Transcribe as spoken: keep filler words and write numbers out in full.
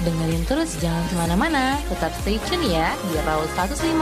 Dengerin terus, jangan kemana-mana. Tetap stay tune ya di Raul seratus lima